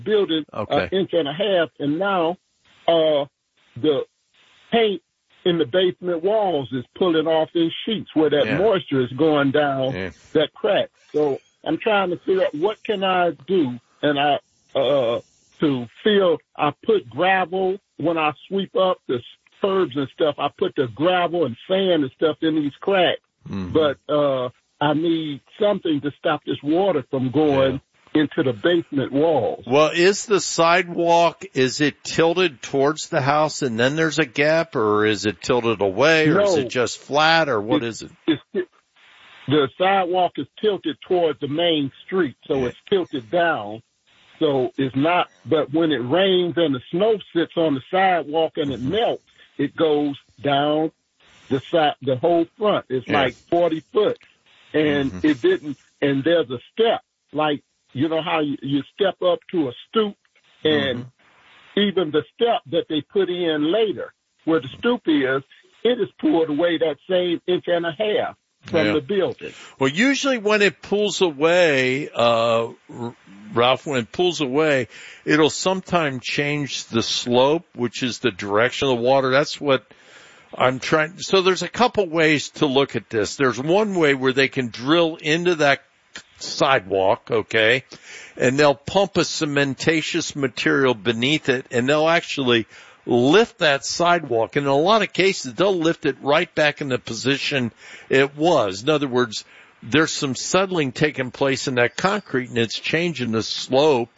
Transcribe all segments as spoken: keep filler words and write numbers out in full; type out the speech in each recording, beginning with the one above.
building okay. an inch and a half, and now uh, the paint in the basement walls is pulling off in sheets where that yeah. moisture is going down, yeah. that crack. So I'm trying to figure out what can I do, and I uh, to feel. I put gravel when I sweep up the curbs and stuff. I put the gravel and sand and stuff in these cracks, mm-hmm. but uh, I need something to stop this water from going yeah. into the basement walls. Well, is the sidewalk, is it tilted towards the house and then there's a gap, or is it tilted away, or no, is it just flat, or what it, is it? It's, the sidewalk is tilted toward the main street, so yeah. it's tilted down. So it's not, but when it rains and the snow sits on the sidewalk and it melts, it goes down the side, the whole front. It's yeah. like forty foot. And mm-hmm. it didn't, and there's a step, like, you know how you, you step up to a stoop, and mm-hmm. even the step that they put in later, where the stoop is, it is pulled away that same inch and a half from yeah. the building. Well, usually when it pulls away, uh, Ralph, when it pulls away, it'll sometimes change the slope, which is the direction of the water. That's what I'm trying. So there's a couple ways to look at this. There's one way where they can drill into that sidewalk, okay, and they'll pump a cementatious material beneath it, and they'll actually lift that sidewalk. And in a lot of cases, they'll lift it right back in the position it was. In other words, there's some settling taking place in that concrete, and it's changing the slope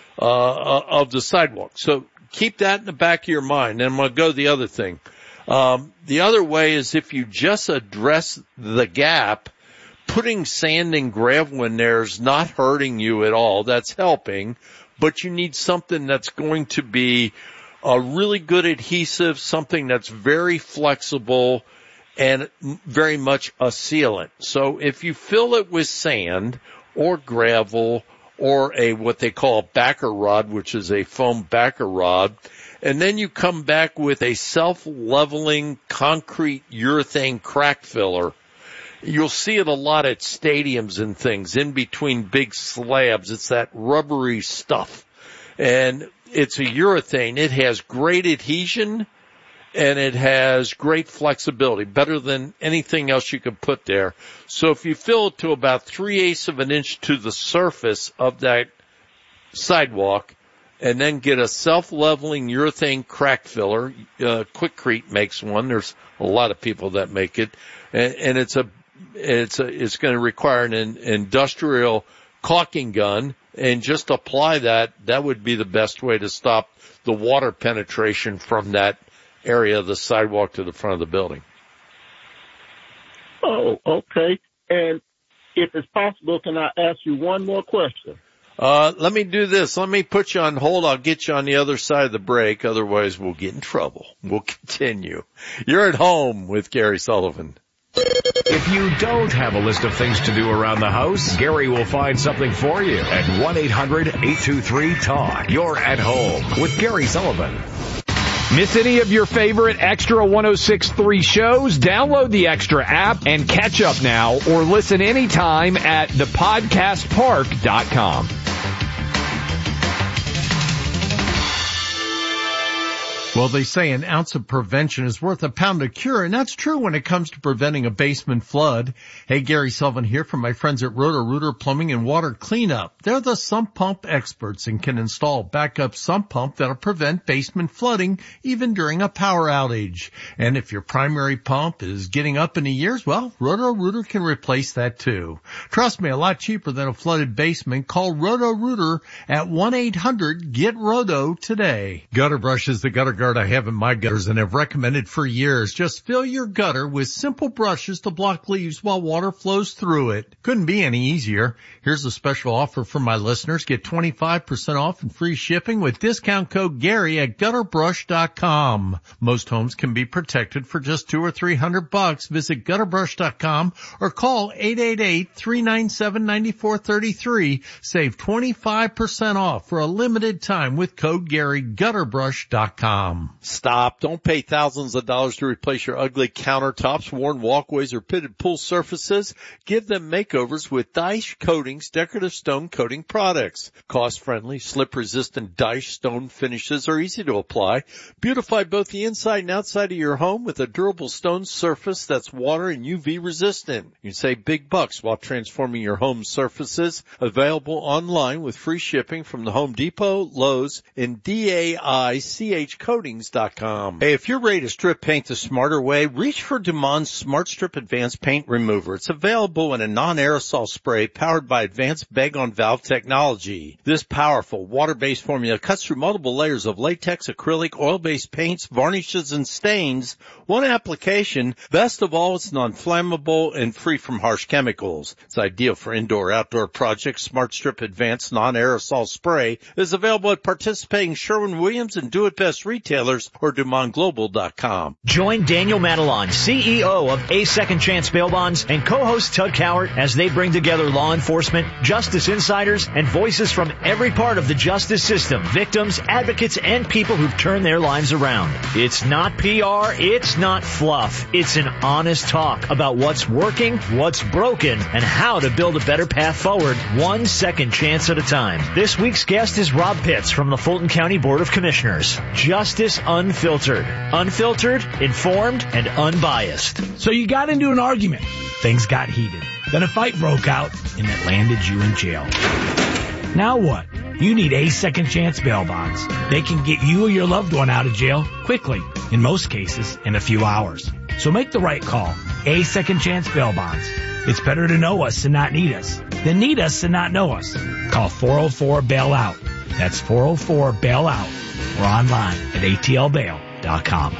uh of the sidewalk. So keep that in the back of your mind. And I'm going to go to the other thing. Um, the other way is if you just address the gap, putting sand and gravel in there is not hurting you at all. That's helping, but you need something that's going to be a really good adhesive, something that's very flexible and very much a sealant. So if you fill it with sand or gravel or a, what they call a backer rod, which is a foam backer rod, and then you come back with a self-leveling concrete urethane crack filler. You'll see it a lot at stadiums and things, in between big slabs. It's that rubbery stuff. And it's a urethane. It has great adhesion, and it has great flexibility, better than anything else you could put there. So if you fill it to about three-eighths of an inch to the surface of that sidewalk, and then get a self-leveling urethane crack filler. Uh, Quikrete makes one. There's a lot of people that make it, and, and it's a, it's a, it's going to require an, an industrial caulking gun, and just apply that. That would be the best way to stop the water penetration from that area of the sidewalk to the front of the building. Oh, okay. And if it's possible, can I ask you one more question? Uh, let me do this. Let me put you on hold. I'll get you on the other side of the break. Otherwise, we'll get in trouble. We'll continue. You're at home with Gary Sullivan. If you don't have a list of things to do around the house, Gary will find something for you at one eight hundred eight two three talk. You're at home with Gary Sullivan. Miss any of your favorite Extra one oh six point three shows? Download the Extra app and catch up now, or listen anytime at the podcast park dot com. Well, they say an ounce of prevention is worth a pound of cure, and that's true when it comes to preventing a basement flood. Hey, Gary Sullivan here from my friends at Roto-Rooter Plumbing and Water Cleanup. They're the sump pump experts and can install a backup sump pump that'll prevent basement flooding even during a power outage. And if your primary pump is getting up in the years, well, Roto-Rooter can replace that too. Trust me, a lot cheaper than a flooded basement. Call Roto-Rooter at one eight hundred get roto today. Gutter Brush is the gutter guard I have in my gutters and have recommended for years. Just fill your gutter with simple brushes to block leaves while water flows through it. Couldn't be any easier. Here's a special offer for my listeners. Get twenty-five percent off and free shipping with discount code Gary at gutter brush dot com. Most homes can be protected for just two or three hundred bucks. Visit gutter brush dot com or call eight eight eight, three nine seven, nine four three three. Save twenty-five percent off for a limited time with code Gary, gutter brush dot com. com. Stop. Don't pay thousands of dollars to replace your ugly countertops, worn walkways, or pitted pool surfaces. Give them makeovers with Dyche Coatings decorative stone coating products. Cost-friendly, slip-resistant Dyche stone finishes are easy to apply. Beautify both the inside and outside of your home with a durable stone surface that's water and U V resistant. You can save big bucks while transforming your home surfaces. Available online with free shipping from the Home Depot, Lowe's, and D A I C H coatings dot com. Hey, if you're ready to strip paint the smarter way, reach for Dumon's Smart Strip Advanced Paint Remover. It's available in a non-aerosol spray powered by advanced bag-on-valve technology. This powerful water-based formula cuts through multiple layers of latex, acrylic, oil-based paints, varnishes, and stains. One application. Best of all, it's non-flammable and free from harsh chemicals. It's ideal for indoor-outdoor projects. Smart Strip Advanced Non-Aerosol Spray is available at participating Sherwin-Williams and Do-It-Best retailers or Dumont Global dot com. Join Daniel Matalon, C E O of A Second Chance Bail Bonds, and co-host Tug Cowart as they bring together law enforcement, justice insiders, and voices from every part of the justice system, victims, advocates, and people who've turned their lives around. It's not P R, it's not fluff. It's an honest talk about what's working, what's broken, and how to build a better path forward, one second chance at a time. This week's guest is Rob Pitts from the Fulton County Board of Commissioners. Justice Unfiltered. Unfiltered, informed, and unbiased. So you got into an argument. Things got heated. Then a fight broke out, and it landed you in jail. Now what? You need A Second Chance Bail Bonds. They can get you or your loved one out of jail quickly, in most cases, in a few hours. So make the right call. A Second Chance Bail Bonds. It's better to know us and not need us than need us and not know us. Call four oh four bail out. That's four oh four bail out or online at A T L bail dot com.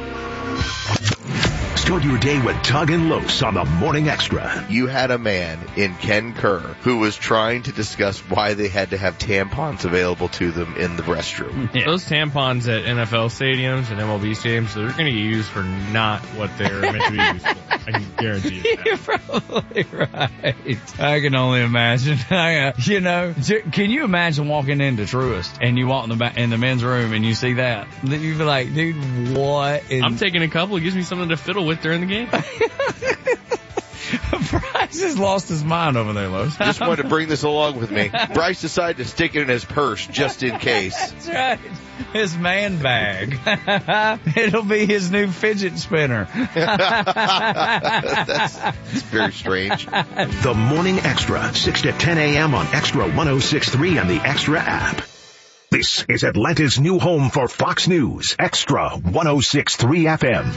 Start your day with Tug and Los on the Morning Extra. You had a man in Ken Kerr who was trying to discuss why they had to have tampons available to them in the restroom. Yeah. Those tampons at N F L stadiums and M L B stadiums, they're going to get used for not what they're meant to be used for. I can guarantee you that. You're probably right. I can only imagine. You know, can you imagine walking into Truist and you walk in the back, in the men's room and you see that? You'd be like, dude, what? Is... I'm taking a couple. It gives me something to fiddle with during the game. Bryce has lost his mind over there, Los. Just wanted to bring this along with me. Bryce decided to stick it in his purse just in case. That's right. His man bag. It'll be his new fidget spinner. that's, that's very strange. The Morning Extra, six to ten a.m. on Extra one oh six point three and the Extra app. This is Atlanta's new home for Fox News, Extra one oh six point three F M.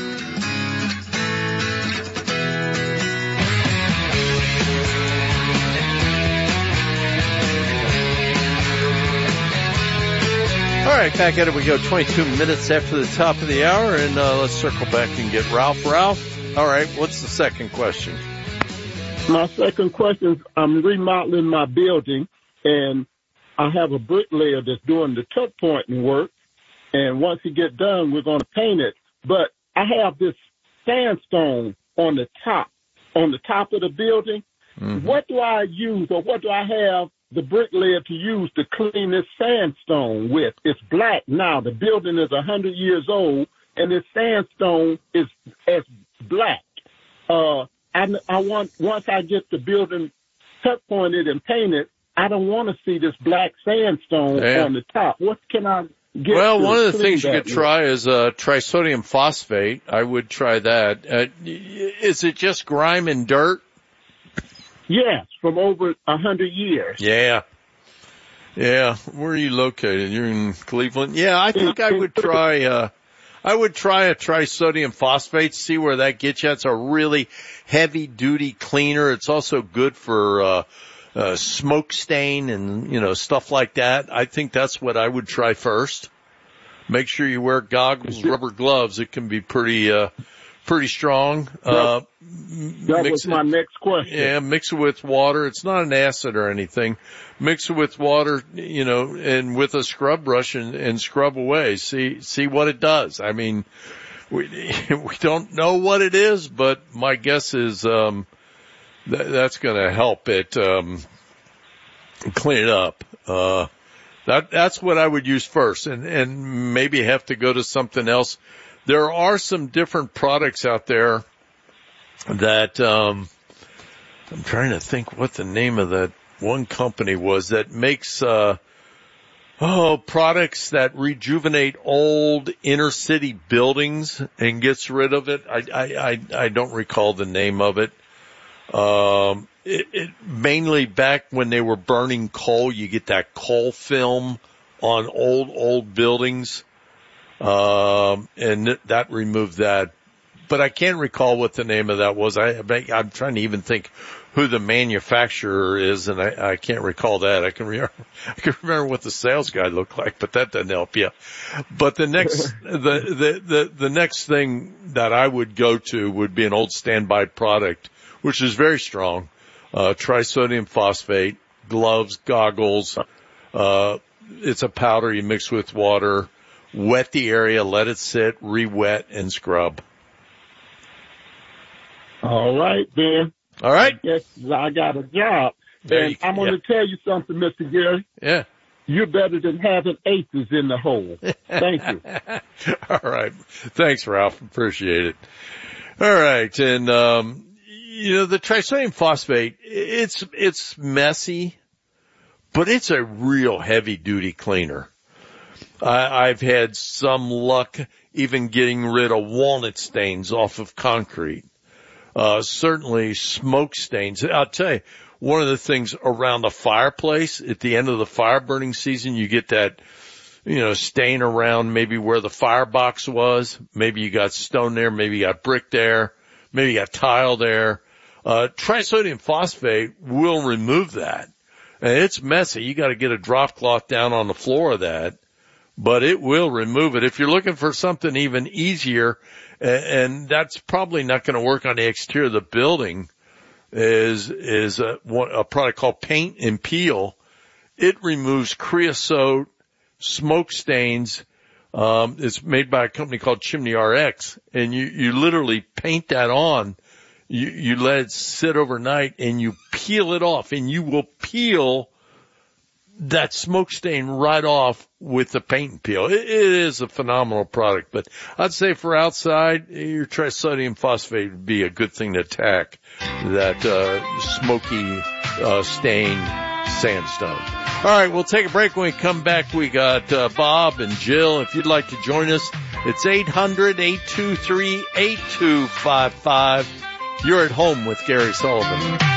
All right, back at it we go, twenty-two minutes after the top of the hour, and uh, let's circle back and get Ralph. Ralph, all right, what's the second question? My second question is, I'm remodeling my building, and I have a bricklayer that's doing the tuck pointing work, and once he get done, we're going to paint it. But I have this sandstone on the top, on the top of the building. Mm-hmm. What do I use, or what do I have the bricklayer to use to clean this sandstone with? It's black now. The building is one hundred years old, and this sandstone is as black. Uh, I, I want, once I get the building tuck pointed and painted, I don't want to see this black sandstone yeah. on the top. What can I get? Well, to one of the things you with? could try is uh, trisodium phosphate. I would try that. Uh, is it just grime and dirt? Yes, from over a hundred years. Yeah. Yeah. Where are you located? You're in Cleveland? Yeah, I think I would try, uh, I would try a trisodium phosphate, see where that gets you. It's a really heavy duty cleaner. It's also good for, uh, uh, smoke stain and, you know, stuff like that. I think that's what I would try first. Make sure you wear goggles, rubber gloves. It can be pretty, uh, pretty strong. Uh, that was my it, next question. Yeah, mix it with water. It's not an acid or anything. Mix it with water, you know, and with a scrub brush and, and scrub away. See, see what it does. I mean, we, we don't know what it is, but my guess is, um, that, that's going to help it, um, clean it up. Uh, That, that's what I would use first, and, and maybe have to go to something else. There are some different products out there that, um, I'm trying to think what the name of that one company was that makes, uh, oh, products that rejuvenate old inner city buildings and gets rid of it. I, I, I, I don't recall the name of it. Um, it, it mainly back when they were burning coal, you get that coal film on old, old buildings. Um, and that removed that. But I can't recall what the name of that was. I, I'm trying to even think who the manufacturer is, and I, I can't recall that. I can remember, I can remember what the sales guy looked like, but that doesn't help you. But the next, the, the, the, the next thing that I would go to would be an old standby product, which is very strong. Uh, trisodium phosphate, gloves, goggles, uh, it's a powder you mix with water, wet the area, let it sit, re-wet, and scrub. All right, then. All right. Yes, I got a job. There and you, I'm going to yeah. tell you something, Mister Gary. Yeah. You're better than having aces in the hole. Thank you. All right. Thanks, Ralph. Appreciate it. All right. And, um, you know, the trisodium phosphate, it's, it's messy, but it's a real heavy duty cleaner. I, I've had some luck even getting rid of walnut stains off of concrete. Uh, certainly smoke stains. I'll tell you, one of the things around the fireplace at the end of the fire burning season, you get that, you know, stain around maybe where the firebox was. Maybe you got stone there. Maybe you got brick there. Maybe you got tile there. Uh, trisodium phosphate will remove that. And it's messy. You got to get a drop cloth down on the floor of that, but it will remove it. If you're looking for something even easier, and that's probably not going to work on the exterior of the building, is is a, a product called Paint and Peel. It removes creosote, smoke stains. Um, it's made by a company called Chimney R X, and you, you literally paint that on. You, you let it sit overnight, and you peel it off, and you will peel that smoke stain right off with the paint and peel. It, it is a phenomenal product, but I'd say for outside, your trisodium phosphate would be a good thing to attack that, uh, smoky, uh, stained sandstone. All right, we'll take a break. When we come back, we got, uh, Bob and Jill. If you'd like to join us, it's eight hundred, eight two three, eight two five five. You're at home with Gary Sullivan.